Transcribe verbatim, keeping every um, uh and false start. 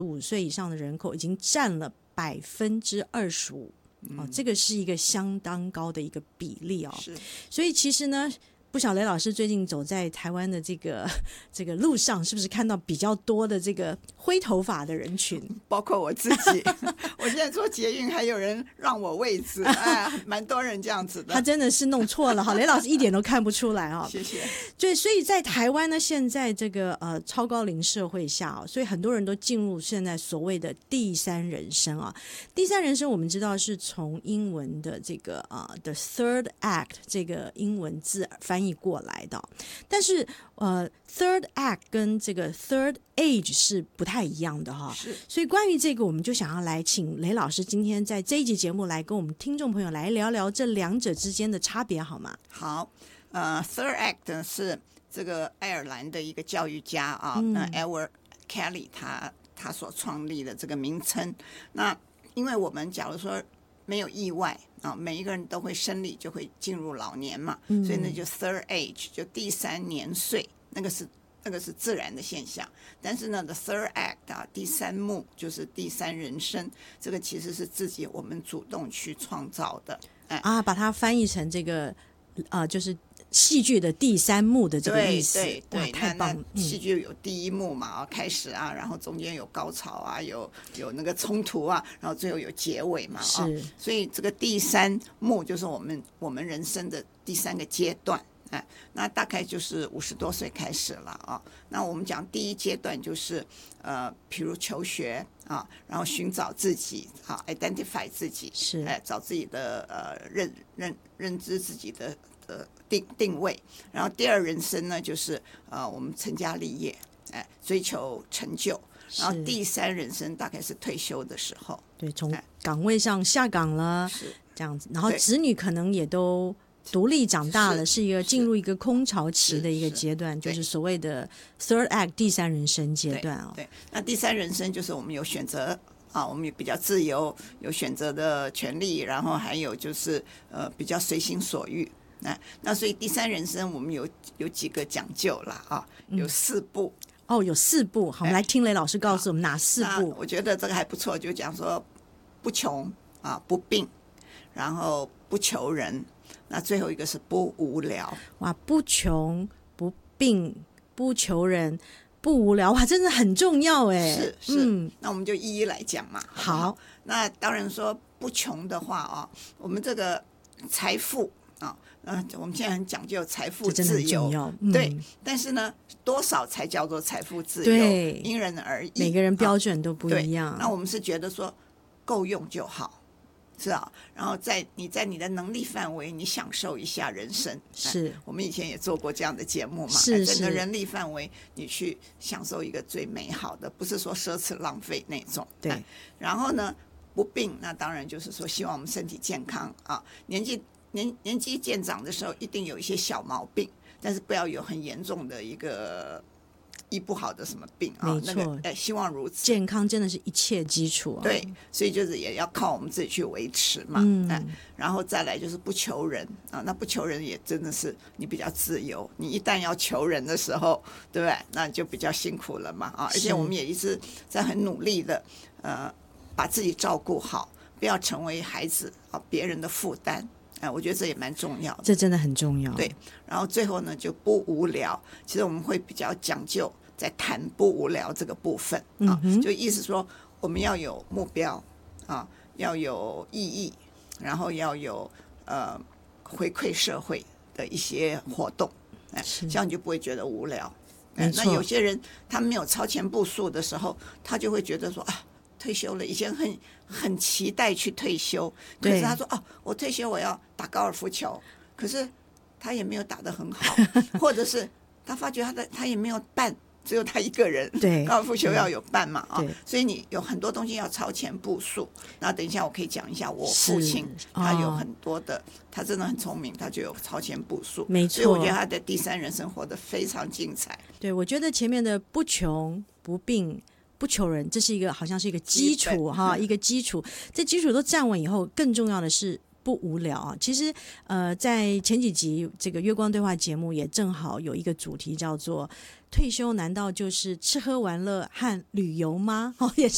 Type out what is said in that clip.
五岁以上的人口已经占了百分之二十五。哦，这个是一个相当高的一个比例哦。 是， 所以其实呢，不晓得雷老师最近走在台湾的这个这个路上，是不是看到比较多的这个灰头发的人群？ 包括我自己，我现在坐捷运还有人让我位置，哎，蛮多人这样子的。 他真的是弄错了哈，雷老师一点都看不出来哈。 谢谢。 对，所以在台湾呢，现在这个呃超高龄社会下哦，所以很多人都进入现在所谓的第三人生啊。第三人生我们知道是从英文的这个啊、呃、the third act 这个英文字翻译过来的，但是呃 third act 跟这个 third age 是不太一样的哈。 是。 所以关于这个，我们就想要来请雷老师今天在这一集节目来跟我们听众朋友来聊聊这两者之间的差别，好吗？ 好。呃 ，Third Act 是这个爱尔兰的一个教育家啊， 嗯呃 Edward Kelly 他他所创立的这个名称。那因为我们假如说没有意外啊，每一个人都会生理就会进入老年嘛， 嗯、 所以那就 Third Age 就第三年岁，那个是那个是自然的现象。但是呢 ，The Third Act 啊，第三幕就是第三人生，这个其实是自己我们主动去创造的。哎、 啊，把它翻译成这个呃，就是戏剧的第三幕的这个意思。 对对对， 太棒了！ 那戏剧有第一幕嘛，啊，开始啊，然后中间有高潮啊，有有那个冲突啊，然后最后有结尾嘛，啊，所以这个第三幕就是我们我们人生的第三个阶段。哎，那大概就是五十多岁开始了啊。那我们讲第一阶段就是呃，比如求学啊，然后寻找自己啊 ，identify 自己， 是哎，找自己的呃认认认知自己的呃定定位。然后第二人生呢，就是呃我们成家立业，哎，追求成就。然后第三人生大概是退休的时候， 对，从岗位上下岗了， 是这样子。然后子女可能也都独立长大了，是一个进入一个空巢期的一个阶段，就是所谓的 third act 第三人生阶段哦。 对，那第三人生就是我们有选择啊，我们也比较自由，有选择的权利，然后还有就是呃比较随心所欲。那那所以第三人生我们有有几个讲究啦啊，有四步。 嗯哦，有四步，好，我们来听雷老师告诉我们哪四步。 我觉得这个还不错，就讲说不穷啊，不病，然后不求人，那最后一个是不无聊。 哇，不穷不病不求人不无聊，哇，真的很重要哎。 是是、嗯，那我们就一一来讲嘛。好, 好，那当然说不穷的话啊，我们这个财富啊。呃，我们现在很讲究财富自由， 嗯、 对，但是呢，多少才叫做财富自由？ 对， 因人而异， 每个人标准都不一样。 那我们是觉得说够用就好，是啊。然后在你在你的能力范围，你享受一下人生。 是、 哎，我们以前也做过这样的节目嘛， 是在你的人力范围，你去享受一个最美好的，不是说奢侈浪费那种。 对、 哎，然后呢，不病，那当然就是说希望我们身体健康啊，年纪。年年纪渐长的时候，一定有一些小毛病，但是不要有很严重的一个医不好的什么病啊。 没错， 那个哎，希望如此。 健康真的是一切基础啊。 对，所以就是也要靠我们自己去维持嘛。 嗯， 哎，然后再来就是不求人啊，那不求人也真的是你比较自由。你一旦要求人的时候，对不对？那就比较辛苦了嘛啊。而且我们也一直在很努力的呃，把自己照顾好，不要成为孩子啊别人的负担。哎，我觉得这也蛮重要的， 这真的很重要。 对，然后最后呢就不无聊。其实我们会比较讲究在谈不无聊这个部分啊， 嗯、 就意思说我们要有目标啊，要有意义，然后要有呃回馈社会的一些活动，哎，这样你就不会觉得无聊。哎，那有些人他没有超前部署的时候，他就会觉得说啊。退休了，以前很很期待去退休，可是他说哦，我退休我要打高尔夫球，可是他也没有打得很好，或者是他发觉他的他也没有伴，只有他一个人， 对， 高尔夫球要有伴嘛啊，所以你有很多东西要超前部署。那等一下我可以讲一下我父亲，他有很多的，哦、他真的很聪明，他就有超前部署， 没错。 所以我觉得他的第三人生活得非常精彩。 对，我觉得前面的不穷不病。不求人，这是一个好像是一个基础哈，一个基础。这基础都站稳以后，更重要的是不无聊啊。其实呃，在前几集这个月光对话节目也正好有一个主题叫做退休难道就是吃喝玩乐和旅游吗？哦，也是